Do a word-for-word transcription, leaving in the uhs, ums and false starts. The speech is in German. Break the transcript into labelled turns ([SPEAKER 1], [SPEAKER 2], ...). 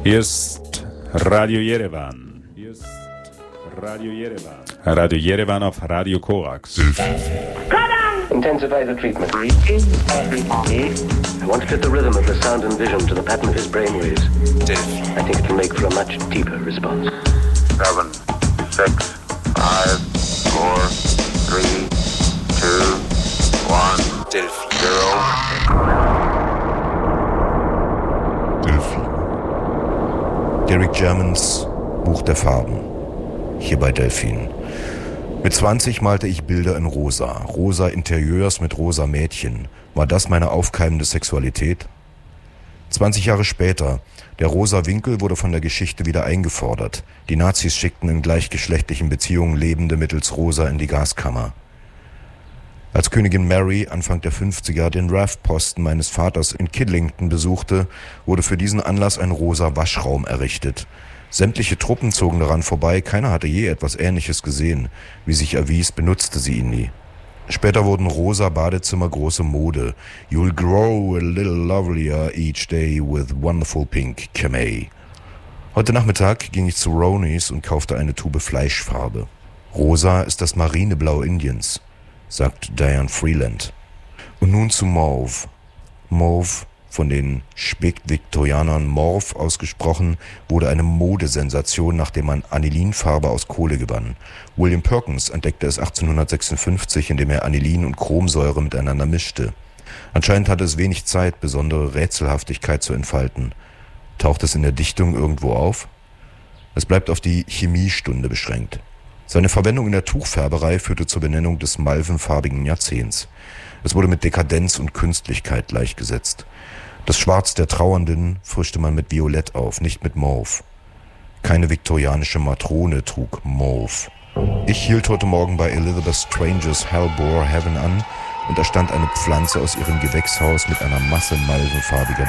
[SPEAKER 1] Hier ist Radio Yerevan. Hier ist Radio Yerevan. Radio Yerevan auf Radio Korax.
[SPEAKER 2] Intensify the treatment. I want to fit the rhythm of the sound and vision to the pattern of his brainwaves. I think it will make for a much deeper response.
[SPEAKER 3] Seven, six, five, four, three, two, one, Delphi. Zero.
[SPEAKER 4] Delphi. Derek Germans Buch der Farben. Hier bei Delphin. Mit zwanzig malte ich Bilder in rosa. Rosa Interieurs mit rosa Mädchen. War das meine aufkeimende Sexualität? zwanzig Jahre später. Der rosa Winkel wurde von der Geschichte wieder eingefordert. Die Nazis schickten in gleichgeschlechtlichen Beziehungen Lebende mittels Rosa in die Gaskammer. Als Königin Mary Anfang der fünfziger den R A F-Posten meines Vaters in Kidlington besuchte, wurde für diesen Anlass ein rosa Waschraum errichtet. Sämtliche Truppen zogen daran vorbei, keiner hatte je etwas Ähnliches gesehen. Wie sich erwies, benutzte sie ihn nie. Später wurden rosa Badezimmer große Mode. You'll grow a little lovelier each day with wonderful pink Camay. Heute Nachmittag ging ich zu Roney's und kaufte eine Tube Fleischfarbe. Rosa ist das Marineblau Indiens, sagt Diane Freeland. Und nun zu Mauve. Mauve, von den Spätviktorianern Morph ausgesprochen, wurde eine Modesensation, nachdem man Anilinfarbe aus Kohle gewann. William Perkins entdeckte es achtzehnhundertsechsundfünfzig, indem er Anilin und Chromsäure miteinander mischte. Anscheinend hatte es wenig Zeit, besondere Rätselhaftigkeit zu entfalten. Taucht es in der Dichtung irgendwo auf? Es bleibt auf die Chemiestunde beschränkt. Seine Verwendung in der Tuchfärberei führte zur Benennung des malvenfarbigen Jahrzehnts. Es wurde mit Dekadenz und Künstlichkeit gleichgesetzt. Das Schwarz der Trauernden frischte man mit Violett auf, nicht mit Mauve. Keine viktorianische Matrone trug Mauve. Ich hielt heute Morgen bei Elizabeth Strangers Hellbore Heaven an und da stand eine Pflanze aus ihrem Gewächshaus mit einer Masse malvenfarbiger